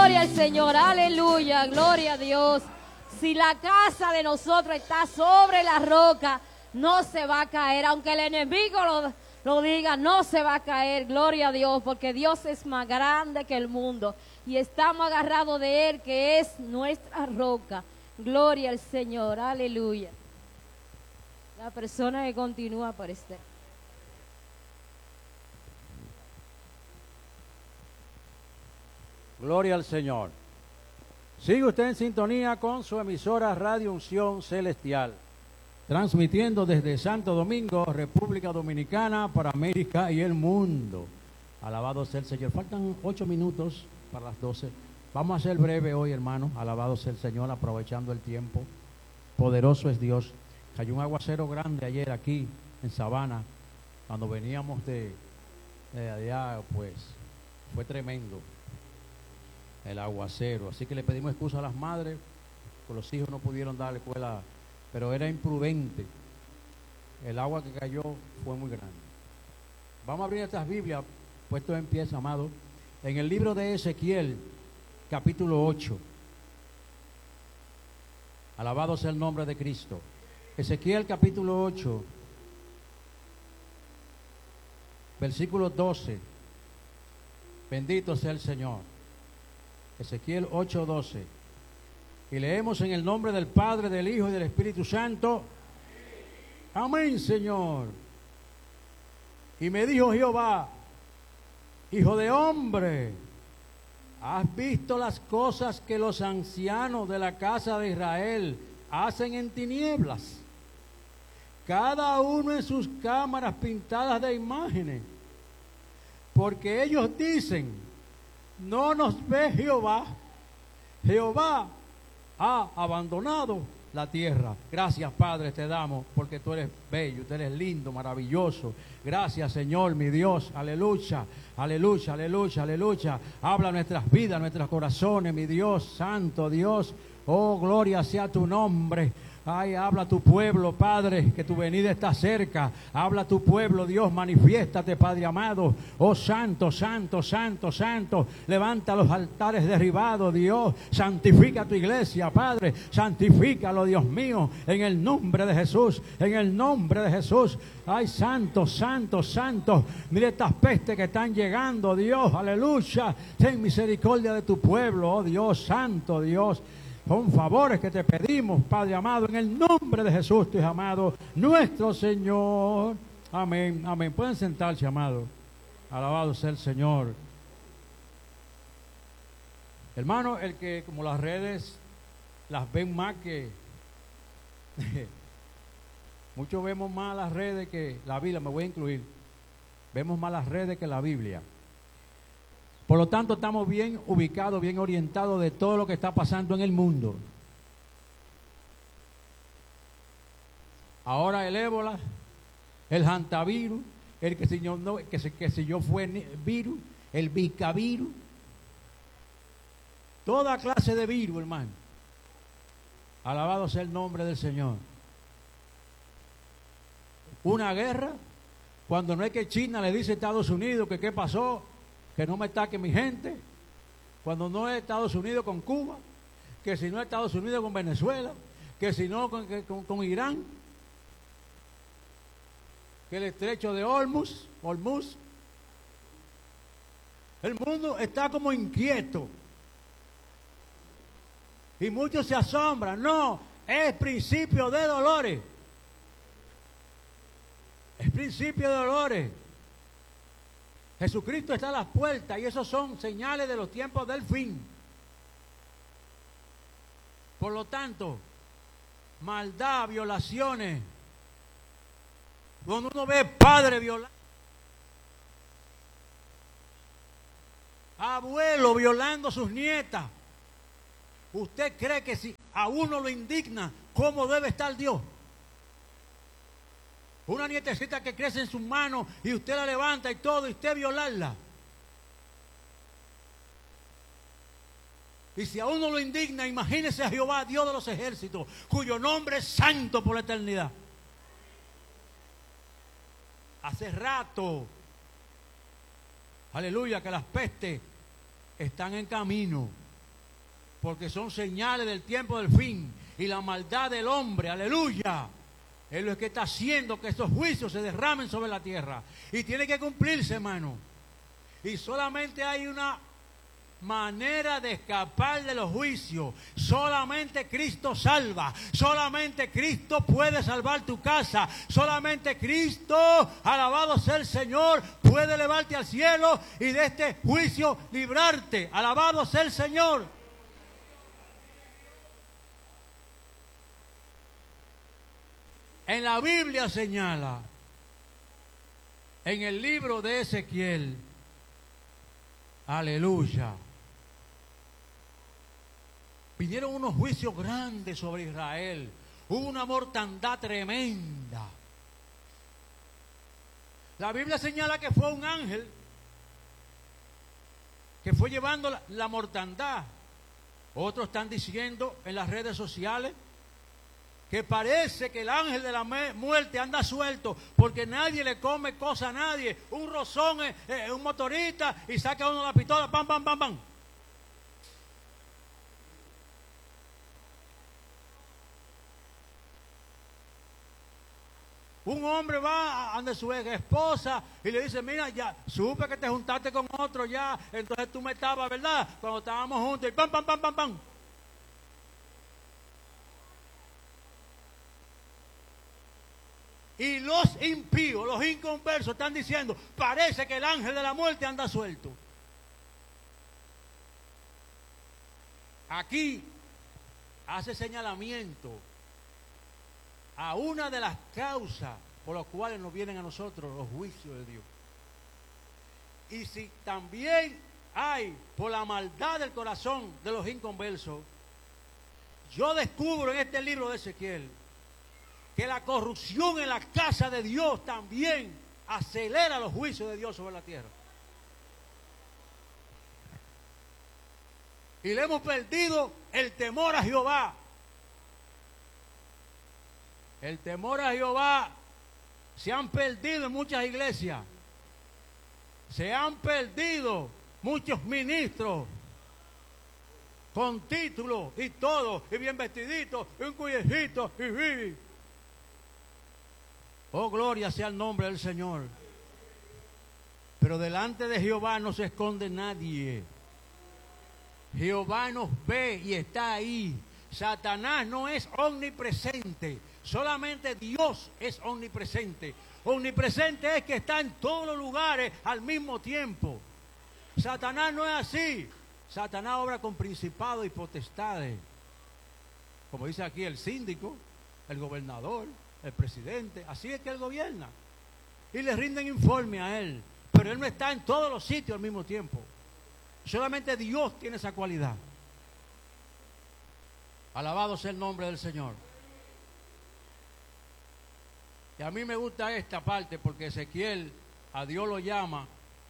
Gloria al Señor, aleluya, gloria a Dios. Si la casa de nosotros está sobre la roca, no se va a caer. Aunque el enemigo lo diga, no se va a caer. Gloria a Dios, porque Dios es más grande que el mundo. Y estamos agarrados de Él, que es nuestra roca. Gloria al Señor, aleluya. La persona que continúa a aparecer. Gloria al Señor. Sigue usted en sintonía con su emisora Radio Unción Celestial, transmitiendo desde Santo Domingo, República Dominicana, para América y el mundo. Alabado sea el Señor. Faltan 8 minutos para las 12. Vamos a ser breve hoy, hermano. Alabado sea el Señor, aprovechando el tiempo. Poderoso es Dios. Cayó un aguacero grande ayer aquí en Sabana. Cuando veníamos de allá, pues fue tremendo el aguacero. Así que le pedimos excusa a las madres, que los hijos no pudieron dar a la escuela, pero era imprudente. El agua que cayó fue muy grande. Vamos a abrir estas Biblias, puesto en pie, amado, en el libro de Ezequiel, capítulo 8. Alabado sea el nombre de Cristo. Ezequiel capítulo 8, versículo 12. Bendito sea el Señor. Ezequiel 8:12. Y leemos en el nombre del Padre, del Hijo y del Espíritu Santo. Amén, Señor. Y me dijo Jehová: Hijo de hombre, ¿has visto las cosas que los ancianos de la casa de Israel hacen en tinieblas? Cada uno en sus cámaras pintadas de imágenes. Porque ellos dicen: no nos ve Jehová. Jehová ha abandonado la tierra. Gracias, Padre, te damos, porque tú eres bello, tú eres lindo, maravilloso. Gracias, Señor, mi Dios. Aleluya, aleluya, aleluya, aleluya. Habla nuestras vidas, nuestros corazones, mi Dios, santo Dios. Oh, gloria sea tu nombre. Ay, habla tu pueblo, Padre, que tu venida está cerca. Habla tu pueblo, Dios, manifiéstate, Padre amado. Oh, santo, santo, santo, santo. Levanta los altares derribados, Dios. Santifica tu iglesia, Padre. Santifícalo, Dios mío, en el nombre de Jesús. En el nombre de Jesús. Ay, santo, santo, santo. Mire estas pestes que están llegando, Dios. Aleluya. Ten misericordia de tu pueblo, oh Dios, santo Dios. Son favores que te pedimos, Padre amado, en el nombre de Jesús, tu Hijo amado, nuestro Señor. Amén, amén. Pueden sentarse, amado. Alabado sea el Señor. Hermano, el que como las redes las ven más que... muchos vemos más las redes que la Biblia, me voy a incluir. Vemos más las redes que la Biblia. Por lo tanto, estamos bien ubicados, bien orientados de todo lo que está pasando en el mundo. Ahora el ébola, el hantavirus, el que si yo fue virus, el bicavirus, toda clase de virus, hermano. Alabado sea el nombre del Señor. Una guerra, cuando no es que China le dice a Estados Unidos que qué pasó, que no me ataque mi gente, cuando no es Estados Unidos con Cuba, que si no es Estados Unidos con Venezuela, que si no con Irán, que el estrecho de Hormuz, el mundo está como inquieto y muchos se asombran. No, es principio de dolores, es principio de dolores. Jesucristo está a las puertas y esos son señales de los tiempos del fin. Por lo tanto, maldad, violaciones, donde uno ve padre violando, abuelo violando a sus nietas, ¿usted cree que si a uno lo indigna, cómo debe estar Dios? Una nietecita que crece en sus manos y usted la levanta y todo, y usted violarla. Y si a uno lo indigna, imagínese a Jehová, Dios de los ejércitos, cuyo nombre es santo por la eternidad. Hace rato, aleluya, que las pestes están en camino. porque son señales del tiempo del fin y la maldad del hombre, aleluya, es lo que está haciendo que estos juicios se derramen sobre la tierra y tiene que cumplirse, hermano. Y solamente hay una manera de escapar de los juicios. Solamente Cristo salva. Solamente Cristo puede salvar tu casa. Solamente Cristo, alabado sea el Señor, puede elevarte al cielo y de este juicio librarte. Alabado sea el Señor. En la Biblia señala, en el libro de Ezequiel, aleluya, vinieron unos juicios grandes sobre Israel. Hubo una mortandad tremenda. La Biblia señala que fue un ángel que fue llevando la mortandad. Otros están diciendo en las redes sociales que parece que el ángel de la muerte anda suelto porque nadie le come cosa a nadie. Un rozón, un motorista y saca uno la pistola, pam, pam, pam, pam. Un hombre va a su esposa y le dice, mira, ya supe que te juntaste con otro ya, entonces tú me estabas, ¿verdad? Cuando estábamos juntos y pam, pam, pam, pam, pam. Y los impíos, los inconversos están diciendo, parece que el ángel de la muerte anda suelto. Aquí hace señalamiento a una de las causas por las cuales nos vienen a nosotros los juicios de Dios. Y si también hay por la maldad del corazón de los inconversos, yo descubro en este libro de Ezequiel que la corrupción en la casa de Dios también acelera los juicios de Dios sobre la tierra. Y le hemos perdido el temor a Jehová. El temor a Jehová se han perdido en muchas iglesias. Se han perdido muchos ministros con títulos y todo, y bien vestiditos, y un cuyejito, y oh, gloria sea el nombre del Señor. Pero delante de Jehová no se esconde nadie. Jehová nos ve y está ahí. Satanás no es omnipresente. Solamente Dios es omnipresente. Omnipresente es que está en todos los lugares al mismo tiempo. Satanás no es así. Satanás obra con principados y potestades. Como dice aquí el síndico, el gobernador, el presidente, así es que él gobierna. Y le rinden informe a él. Pero él no está en todos los sitios al mismo tiempo. Solamente Dios tiene esa cualidad. Alabado sea el nombre del Señor. Y a mí me gusta esta parte porque Ezequiel a Dios lo llama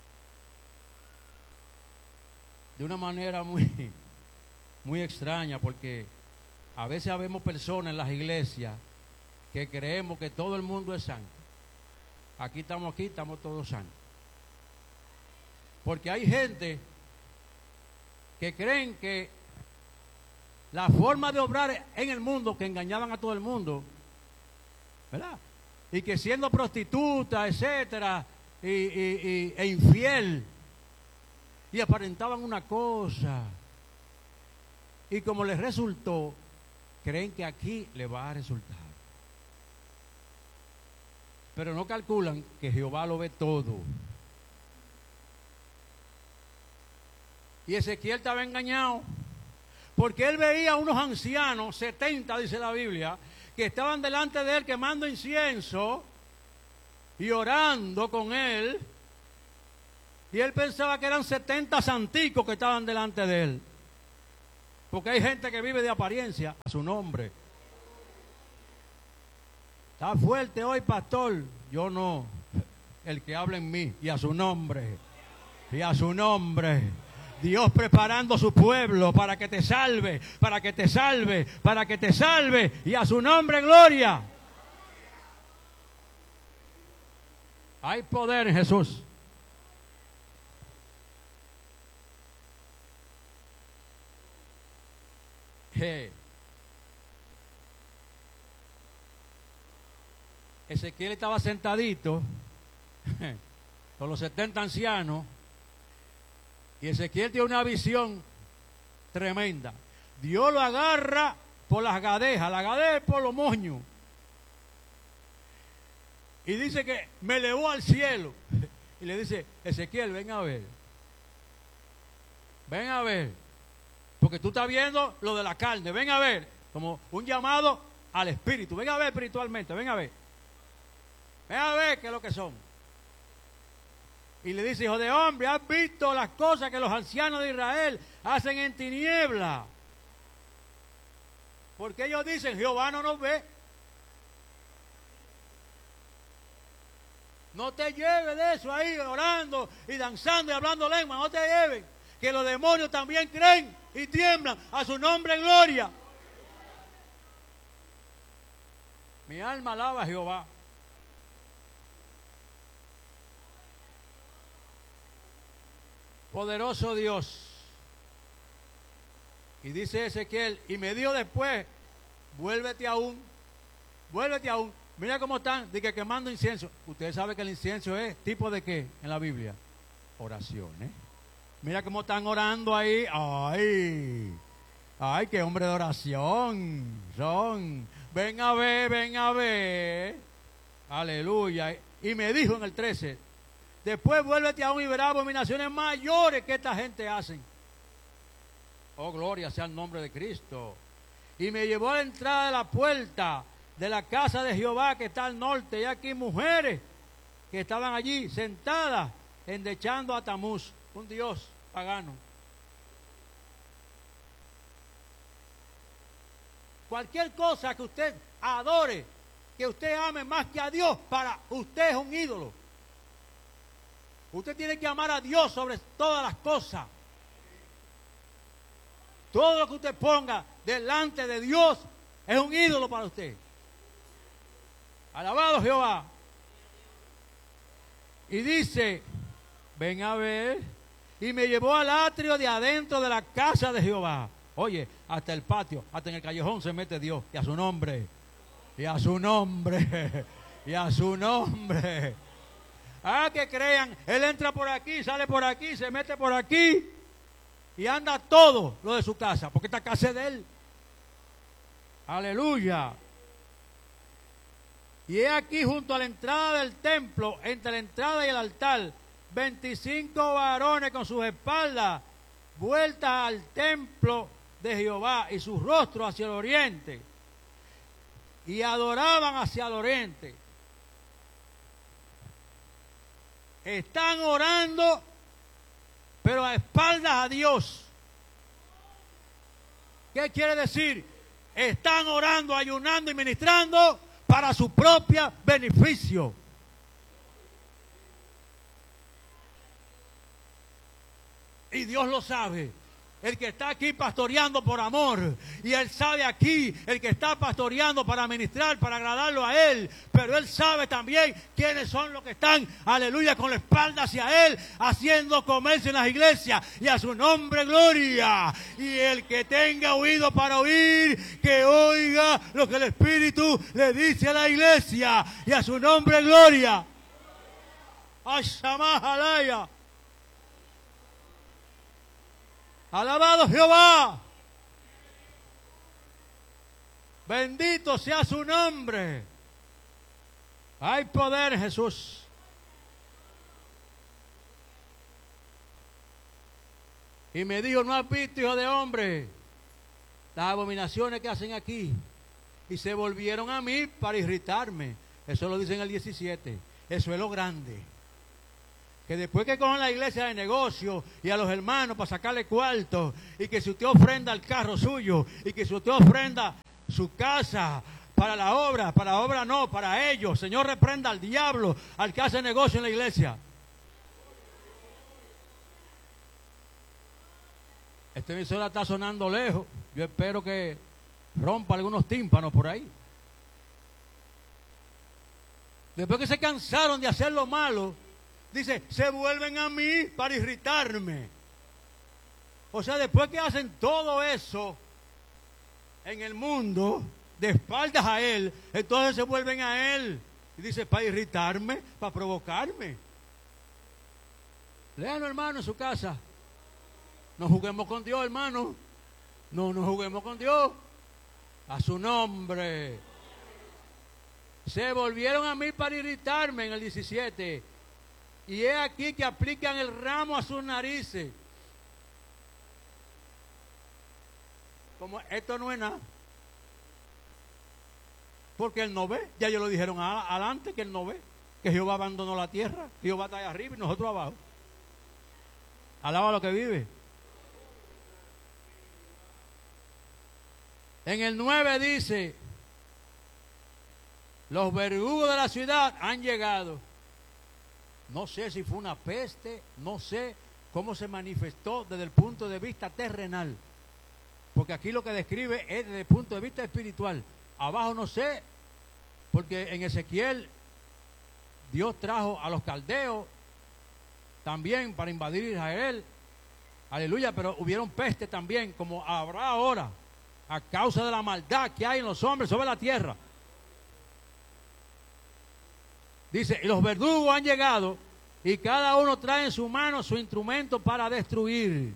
de una manera muy extraña, porque a veces habemos personas en las iglesias que creemos que todo el mundo es santo. Aquí, estamos todos santos. Porque hay gente que creen que la forma de obrar en el mundo, que engañaban a todo el mundo, ¿verdad? Y que siendo prostituta, etcétera, e infiel, y aparentaban una cosa, y como les resultó, creen que aquí le va a resultar. Pero no calculan que Jehová lo ve todo. Y Ezequiel estaba engañado, porque él veía a unos ancianos, 70 dice la Biblia, que estaban delante de él quemando incienso y orando con él, y él pensaba que eran 70 santicos que estaban delante de él, porque hay gente que vive de apariencia a su nombre. Está fuerte hoy, pastor. Yo no, el que habla en mí, y a su nombre, y a su nombre. Dios preparando a su pueblo para que te salve, para que te salve, para que te salve, y a su nombre gloria. Hay poder en Jesús. Ezequiel estaba sentadito con los 70 ancianos y Ezequiel tiene una visión tremenda. Dios lo agarra por las gadejas, la gadeja por los moños, y dice que me elevó al cielo y le dice: Ezequiel, ven a ver, porque tú estás viendo lo de la carne, ven a ver, como un llamado al espíritu, ven a ver espiritualmente, ven a ver qué es lo que son. Y le dice: hijo de hombre, ¿has visto las cosas que los ancianos de Israel hacen en tiniebla? Porque ellos dicen: Jehová no nos ve. No te lleves de eso ahí orando y danzando y hablando lengua, no te lleves, que los demonios también creen y tiemblan a su nombre en gloria. Mi alma alaba a Jehová. Poderoso Dios. Y dice Ezequiel: y me dijo después: vuélvete aún. Mira cómo están, de que quemando incienso. Ustedes saben que el incienso es tipo de qué en la Biblia. Oraciones. Mira cómo están orando ahí. Ay, qué hombre de oración son. Ven a ver. Aleluya. Y me dijo en el 13: después vuélvete aún y verás abominaciones mayores que esta gente hacen. Oh, gloria sea el nombre de Cristo. Y me llevó a la entrada de la puerta de la casa de Jehová que está al norte, y aquí mujeres que estaban allí sentadas endechando a Tamuz, un dios pagano. Cualquier cosa que usted adore, que usted ame más que a Dios, para usted es un ídolo. Usted tiene que amar a Dios sobre todas las cosas. Todo lo que usted ponga delante de Dios es un ídolo para usted. Alabado Jehová. Y dice: ven a ver. Y me llevó al atrio de adentro de la casa de Jehová. Oye, hasta el patio, hasta en el callejón se mete Dios. Y a su nombre. Que crean, Él entra por aquí, sale por aquí, se mete por aquí. Y anda todo lo de su casa, porque esta casa es de Él. Aleluya. Y he aquí junto a la entrada del templo, entre la entrada y el altar, 25 varones con sus espaldas vueltas al templo de Jehová y sus rostros hacia el oriente. Y adoraban hacia el oriente. Están orando, pero a espaldas a Dios. ¿Qué quiere decir? Están orando, ayunando y ministrando para su propio beneficio. Y Dios lo sabe. El que está aquí pastoreando por amor, y Él sabe aquí, el que está pastoreando para ministrar, para agradarlo a Él, pero Él sabe también quiénes son los que están, aleluya, con la espalda hacia Él, haciendo comercio en las iglesias, y a su nombre gloria. Y el que tenga oído para oír, que oiga lo que el Espíritu le dice a la iglesia, y a su nombre gloria. Ashamah. Alabado Jehová. Bendito sea su nombre. Hay poder en Jesús. Y me dijo: ¿no has visto, hijo de hombre, las abominaciones que hacen aquí? Y se volvieron a mí para irritarme. Eso lo dice en el 17. Eso es lo grande. Que después que cojan la iglesia de negocio y a los hermanos para sacarle cuartos, y que si usted ofrenda el carro suyo, y que si usted ofrenda su casa para la obra no, para ellos. Señor, reprenda al diablo, al que hace negocio en la iglesia. Esta emisora está sonando lejos. Yo espero que rompa algunos tímpanos por ahí. Después que se cansaron de hacer lo malo, dice, se vuelven a mí para irritarme. O sea, después que hacen todo eso, en el mundo, de espaldas a Él, entonces se vuelven a Él. Y dice, para irritarme, para provocarme. Léanlo, hermano, en su casa. No juguemos con Dios, hermano. No juguemos con Dios. A su nombre. Se volvieron a mí para irritarme en el 17. Y es aquí que aplican el ramo a sus narices. Como esto no es nada. Porque Él no ve. Ya ellos lo dijeron adelante que Él no ve. Que Jehová abandonó la tierra. Jehová está allá arriba y nosotros abajo. Alaba lo que vive. En el 9 dice, los verdugos de la ciudad han llegado. No sé si fue una peste, no sé cómo se manifestó desde el punto de vista terrenal. Porque aquí lo que describe es desde el punto de vista espiritual. Abajo no sé, porque en Ezequiel Dios trajo a los caldeos también para invadir Israel. Aleluya, pero hubieron peste también, como habrá ahora, a causa de la maldad que hay en los hombres sobre la tierra. Dice, y los verdugos han llegado y cada uno trae en su mano su instrumento para destruir.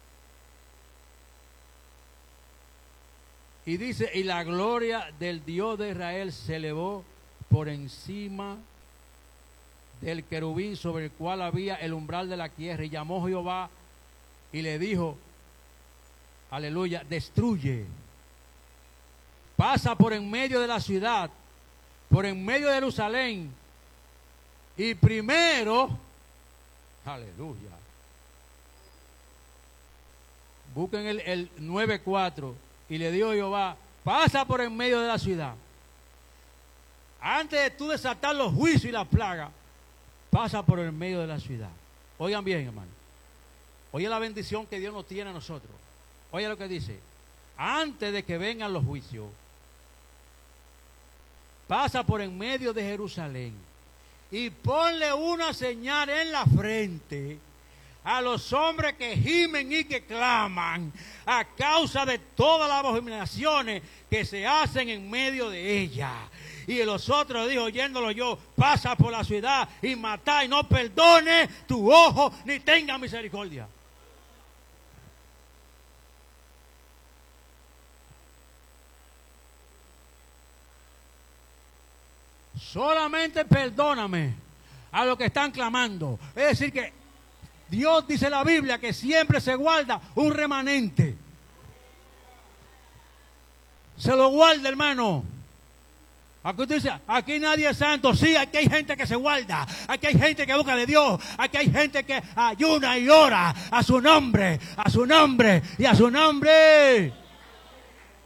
Y dice, y la gloria del Dios de Israel se elevó por encima del querubín sobre el cual había el umbral de la tierra. Y llamó Jehová y le dijo, aleluya, destruye. Pasa por en medio de la ciudad, por en medio de Jerusalén. Y primero, aleluya, busquen el 9:4. Y le dijo Jehová, pasa por en medio de la ciudad. Antes de tú desatar los juicios y las plagas, pasa por el medio de la ciudad. Oigan bien, hermano. Oye la bendición que Dios nos tiene a nosotros. Oye lo que dice. Antes de que vengan los juicios, pasa por en medio de Jerusalén y ponle una señal en la frente a los hombres que gimen y que claman a causa de todas las abominaciones que se hacen en medio de ella. Y los otros dijo, oyéndolo yo, pasa por la ciudad y mata y no perdone tu ojo ni tenga misericordia. Solamente perdóname a los que están clamando. Es decir que Dios dice en la Biblia que siempre se guarda un remanente. Se lo guarda, hermano. Aquí usted dice, aquí nadie es santo. Sí, aquí hay gente que se guarda. Aquí hay gente que busca de Dios. Aquí hay gente que ayuna y ora a su nombre y a su nombre.